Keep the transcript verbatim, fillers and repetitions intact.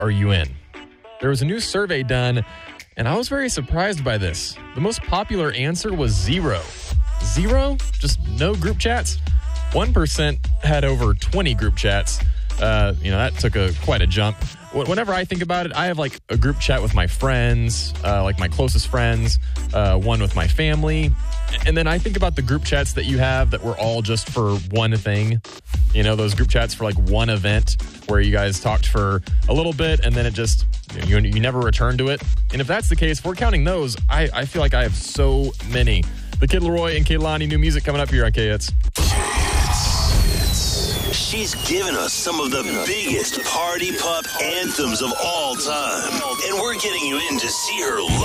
are you in? There was a new survey done, and I was very surprised by this. The most popular answer was zero. Zero? Just no group chats? one percent had over twenty group chats. Uh, you know, that took a quite a jump. Whenever I think about it, I have like a group chat with my friends, uh, like my closest friends, uh, one with my family. And then I think about the group chats that you have that were all just for one thing. You know, those group chats for like one event where you guys talked for a little bit and then it just, you, you never returned to it. And if that's the case, if we're counting those, I, I feel like I have so many. The Kid Laroi and Kehlani, new music coming up here on K Hits. She's given us some of the biggest party pup anthems of all time. And we're getting you in to see her live.